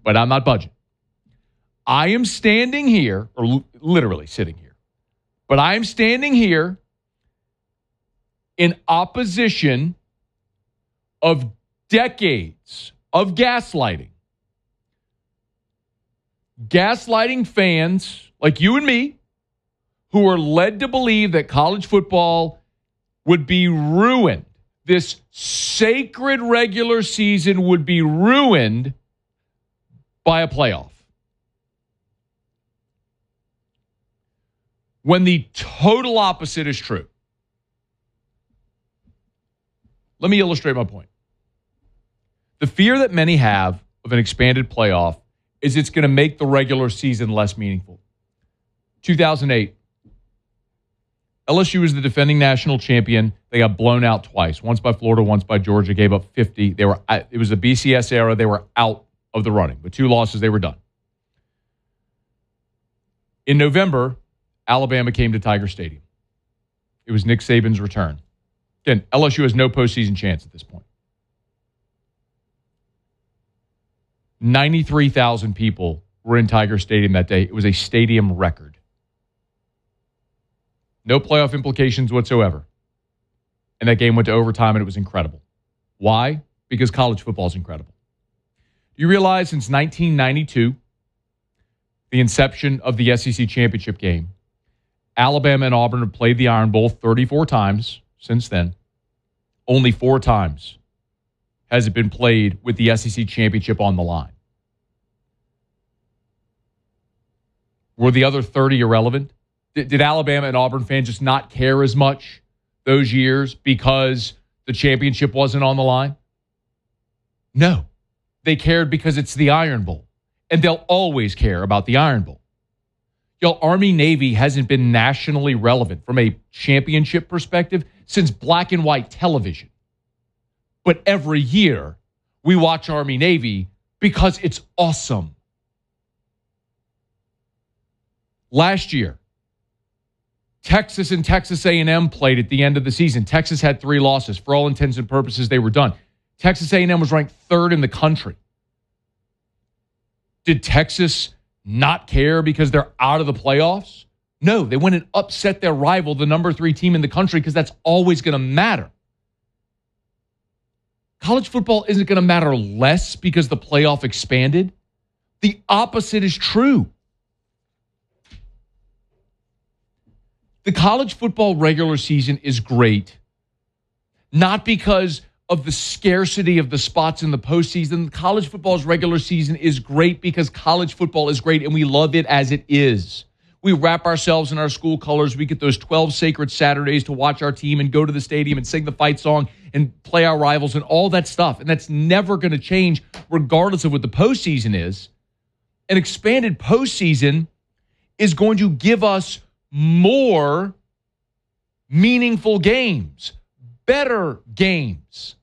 but I'm not budging. I am standing here, or literally sitting here, but I am standing here in opposition of decades of gaslighting. Gaslighting fans like you and me who are led to believe that college football would be ruined. This sacred regular season would be ruined by a playoff. When the total opposite is true. Let me illustrate my point. The fear that many have of an expanded playoff is it's going to make the regular season less meaningful. 2008, LSU was the defending national champion. They got blown out twice, once by Florida, once by Georgia, gave up 50. It was the BCS era. They were out of the running. With 2 losses, they were done. In November, Alabama came to Tiger Stadium. It was Nick Saban's return. Again, LSU has no postseason chance at this point. 93,000 people were in Tiger Stadium that day. It was a stadium record. No playoff implications whatsoever. And that game went to overtime, and it was incredible. Why? Because college football is incredible. You realize since 1992, the inception of the SEC championship game, Alabama and Auburn have played the Iron Bowl 34 times since then. Only 4 times has it been played with the SEC championship on the line. Were the other 30 irrelevant? Did Alabama and Auburn fans just not care as much those years because the championship wasn't on the line? No. They cared because it's the Iron Bowl. And they'll always care about the Iron Bowl. Y'all, Army-Navy hasn't been nationally relevant from a championship perspective since black and white television. But every year, we watch Army-Navy because it's awesome. Last year, Texas and Texas A&M played at the end of the season. Texas had 3 losses. For all intents and purposes, they were done. Texas A&M was ranked 3rd in the country. Did Texas not care because they're out of the playoffs? No, they went and upset their rival, the number 3 team in the country, because that's always going to matter. College football isn't going to matter less because the playoff expanded. The opposite is true. The college football regular season is great, not because of the scarcity of the spots in the postseason. College football's regular season is great because college football is great and we love it as it is. We wrap ourselves in our school colors. We get those 12 sacred Saturdays to watch our team and go to the stadium and sing the fight song and play our rivals and all that stuff. And that's never going to change regardless of what the postseason is. An expanded postseason is going to give us more meaningful games, better games.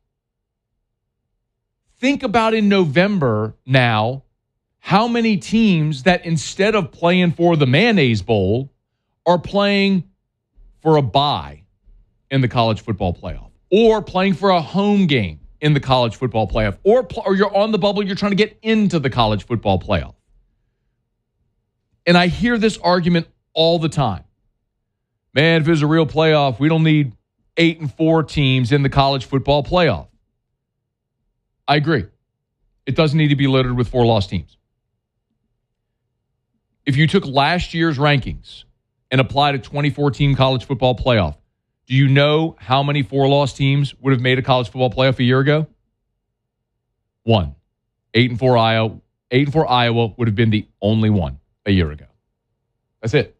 Think about in November now, how many teams that instead of playing for the Mayonnaise Bowl are playing for a bye in the college football playoff, or playing for a home game in the college football playoff, or you're on the bubble, you're trying to get into the college football playoff. And I hear this argument all the time. Man, if it was a real playoff, we don't need 8 and 4 teams in the college football playoff. I agree. It doesn't need to be littered with 4-loss teams. If you took last year's rankings and applied a 24-team college football playoff, do you know how many 4-loss teams would have made a college football playoff a year ago? 1. 8 and 4 Iowa would have been the only one a year ago. That's it.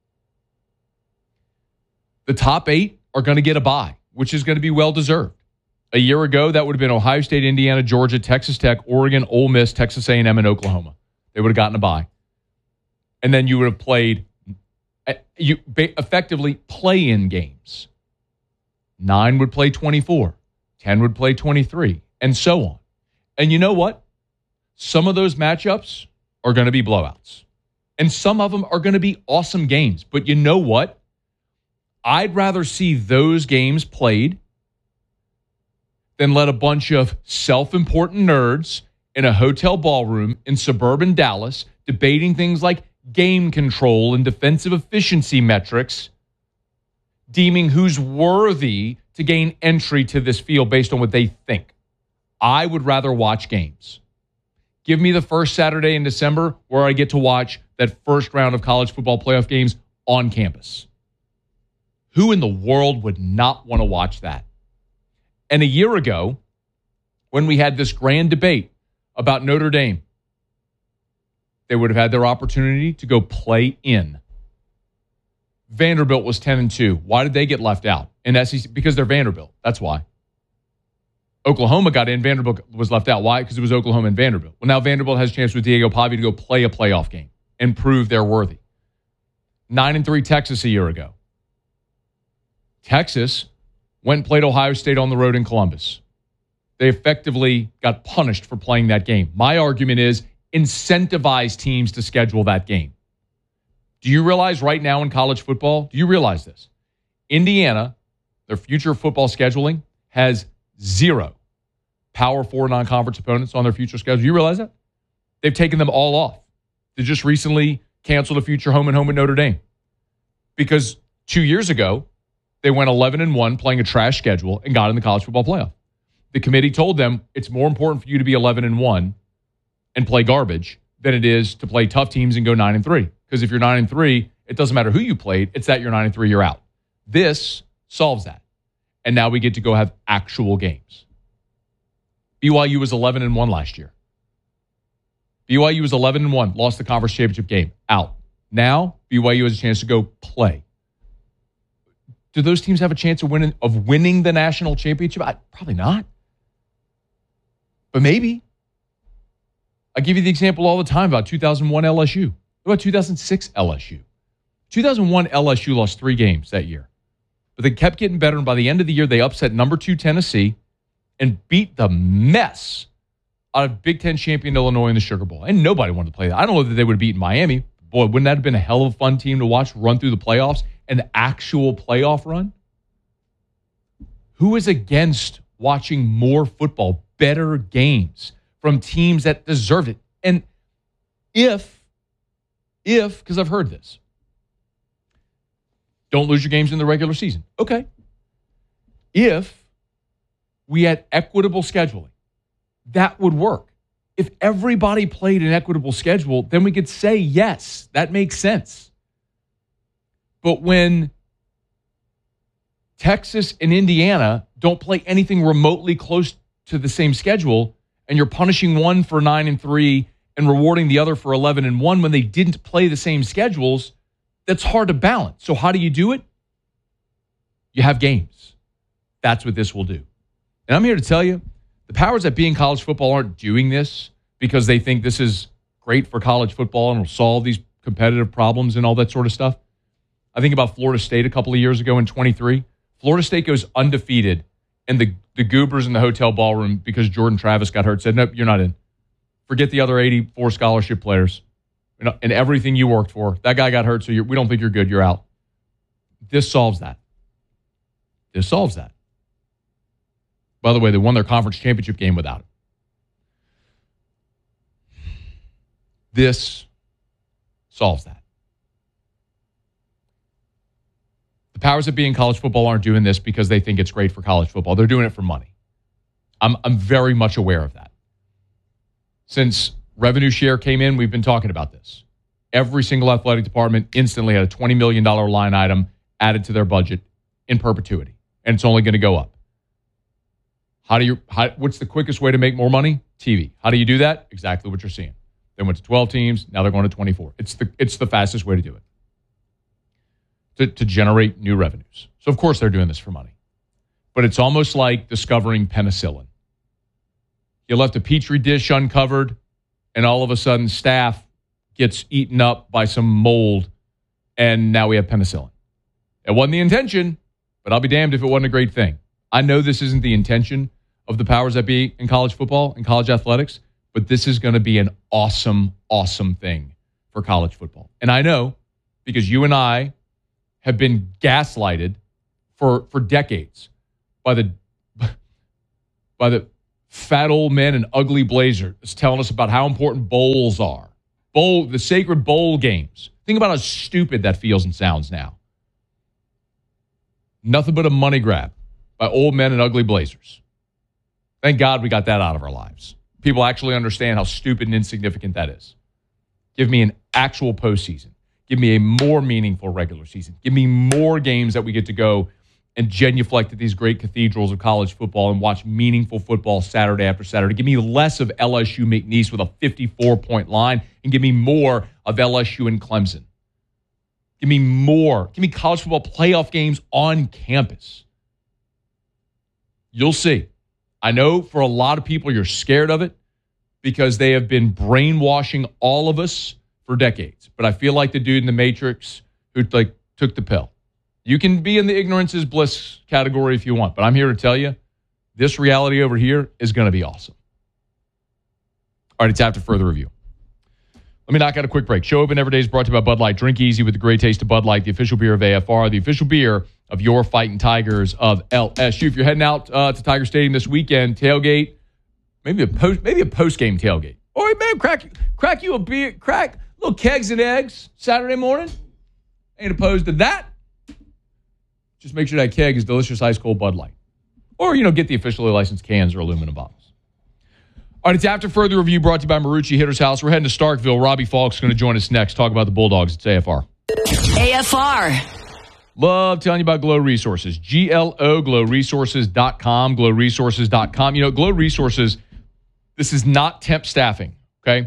The top 8 are going to get a bye, which is going to be well-deserved. A year ago, that would have been Ohio State, Indiana, Georgia, Texas Tech, Oregon, Ole Miss, Texas A&M, and Oklahoma. They would have gotten a bye. And then you would have played, effectively play-in games. 9 would play 24. 10 would play 23, and so on. And you know what? Some of those matchups are going to be blowouts. And some of them are going to be awesome games. But you know what? I'd rather see those games played than let a bunch of self-important nerds in a hotel ballroom in suburban Dallas, debating things like game control and defensive efficiency metrics, deeming who's worthy to gain entry to this field based on what they think. I would rather watch games. Give me the first Saturday in December where I get to watch that first round of college football playoff games on campus. Who in the world would not want to watch that? And a year ago, when we had this grand debate about Notre Dame, they would have had their opportunity to go play in. Vanderbilt was 10-2. Why did they get left out in SEC? Because they're Vanderbilt. That's why. Oklahoma got in. Vanderbilt was left out. Why? Because it was Oklahoma and Vanderbilt. Well, now Vanderbilt has a chance with Diego Pavia to go play a playoff game and prove they're worthy. 9-3 Texas a year ago. Texas went and played Ohio State on the road in Columbus. They effectively got punished for playing that game. My argument is incentivize teams to schedule that game. Do you realize right now in college football, do you realize this? Indiana, their future football scheduling, has 0 Power 4 non-conference opponents on their future schedule. Do you realize that? They've taken them all off. They just recently canceled a future home-and-home at Notre Dame. Because 2 years ago, they went 11-1 playing a trash schedule and got in the college football playoff. The committee told them it's more important for you to be 11-1 and play garbage than it is to play tough teams and go 9-3. Because if you're 9-3, it doesn't matter who you played. It's that you're 9-3, you're out. This solves that. And now we get to go have actual games. BYU was 11-1 last year. BYU was 11-1, lost the conference championship game, out. Now, BYU has a chance to go play. Do those teams have a chance of winning the national championship? Probably not. But maybe. I give you the example all the time about 2001 LSU. What about 2006 LSU? 2001 LSU lost 3 games that year. But they kept getting better, and by the end of the year, they upset number 2 Tennessee and beat the mess out of Big Ten champion Illinois in the Sugar Bowl. And nobody wanted to play that. I don't know that they would have beaten Miami. Boy, wouldn't that have been a hell of a fun team to watch run through the playoffs? An actual playoff run? Who is against watching more football, better games from teams that deserved it? And if, because I've heard this, don't lose your games in the regular season. Okay. If we had equitable scheduling, that would work. If everybody played an equitable schedule, then we could say, yes, that makes sense. But when Texas and Indiana don't play anything remotely close to the same schedule, and you're punishing one for 9-3 and rewarding the other for 11-1 when they didn't play the same schedules, that's hard to balance. So how do you do it? You have games. That's what this will do. And I'm here to tell you, the powers that be in college football aren't doing this because they think this is great for college football and will solve these competitive problems and all that sort of stuff. I think about Florida State a couple of years ago in 23. Florida State goes undefeated, and the Goobers in the hotel ballroom, because Jordan Travis got hurt, said, nope, you're not in. Forget the other 84 scholarship players and everything you worked for. That guy got hurt, so we don't think you're good. You're out. This solves that. This solves that. By the way, they won their conference championship game without it. This solves that. The powers that be in college football aren't doing this because they think it's great for college football. They're doing it for money. I'm very much aware of that. Since revenue share came in, we've been talking about this. Every single athletic department instantly had a $20 million line item added to their budget in perpetuity, and it's only going to go up. What's the quickest way to make more money? TV. How do you do that? Exactly what you're seeing. They went to 12 teams. Now they're going to 24. It's the fastest way to do it, to generate new revenues. So, of course, they're doing this for money. But it's almost like discovering penicillin. You left a Petri dish uncovered, and all of a sudden staph gets eaten up by some mold, and now we have penicillin. It wasn't the intention, but I'll be damned if it wasn't a great thing. I know this isn't the intention of the powers that be in college football and college athletics, but this is going to be an awesome, awesome thing for college football. And I know because you and I have been gaslighted for decades by the fat old men in ugly blazers telling us about how important bowls are. The sacred bowl games. Think about how stupid that feels and sounds now. Nothing but a money grab by old men in ugly blazers. Thank God we got that out of our lives. People actually understand how stupid and insignificant that is. Give me an actual postseason. Give me a more meaningful regular season. Give me more games that we get to go and genuflect at these great cathedrals of college football and watch meaningful football Saturday after Saturday. Give me less of LSU McNeese with a 54-point line and give me more of LSU and Clemson. Give me more. Give me college football playoff games on campus. You'll see. I know for a lot of people you're scared of it because they have been brainwashing all of us for decades. But I feel like the dude in the Matrix who took the pill. You can be in the ignorance is bliss category if you want, but I'm here to tell you this reality over here is going to be awesome. All right, it's after further review. Let me knock out a quick break. Show Open Every Day is brought to you by Bud Light. Drink easy with the great taste of Bud Light, the official beer of AFR, the official beer of your Fighting Tigers of LSU. If you're heading out to Tiger Stadium this weekend, tailgate, maybe a post-game tailgate. Or maybe crack you a beer, crack little kegs and eggs Saturday morning. Ain't opposed to that. Just make sure that keg is delicious ice cold Bud Light. Or, get the officially licensed cans or aluminum bottles. All right, it's after further review brought to you by Marucci Hitter's House. We're heading to Starkville. Robbie Falk's going to join us next. Talk about the Bulldogs. It's AFR. AFR. Love telling you about Glow Resources. GLO, glowresources.com, glowresources.com. Glow Resources, this is not temp staffing, okay?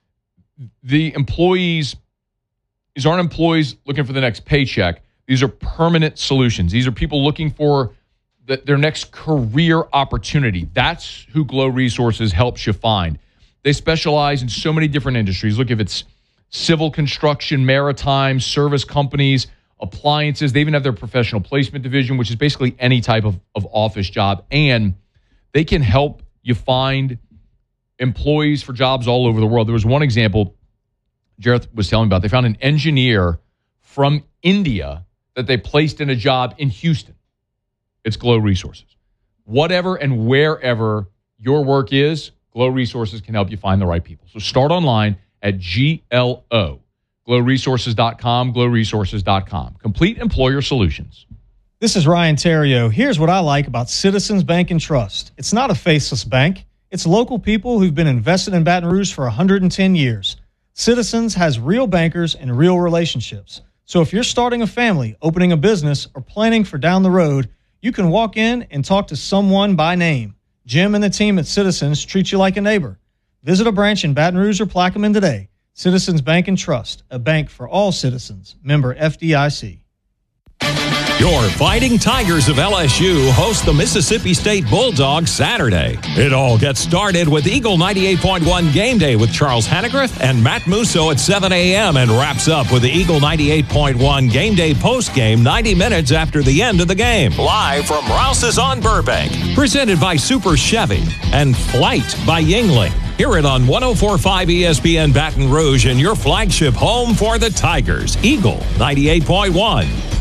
The employees, these aren't employees looking for the next paycheck. These are permanent solutions. These are people looking for their next career opportunity. That's who Glow Resources helps you find. They specialize in so many different industries. Look, if it's civil construction, maritime, service companies, appliances. They even have their professional placement division, which is basically any type of office job. And they can help you find employees for jobs all over the world. There was one example Jareth was telling me about. They found an engineer from India that they placed in a job in Houston. It's Glow Resources. Whatever and wherever your work is, Glow Resources can help you find the right people. So start online at GLO. GlowResources.com, GlowResources.com. Complete employer solutions. This is Ryan Terrio. Here's what I like about Citizens Bank and Trust. It's not a faceless bank. It's local people who've been invested in Baton Rouge for 110 years. Citizens has real bankers and real relationships. So if you're starting a family, opening a business, or planning for down the road, you can walk in and talk to someone by name. Jim and the team at Citizens treat you like a neighbor. Visit a branch in Baton Rouge or Plaquemine today. Citizens Bank and Trust, a bank for all citizens. Member FDIC. Your Fighting Tigers of LSU host the Mississippi State Bulldogs Saturday. It all gets started with Eagle 98.1 Game Day with Charles Hanegraaff and Matt Musso at 7 a.m. and wraps up with the Eagle 98.1 Game Day postgame 90 minutes after the end of the game. Live from Rouse's on Burbank. Presented by Super Chevy and Flight by Yingling. Hear it on 104.5 ESPN Baton Rouge and your flagship home for the Tigers. Eagle 98.1.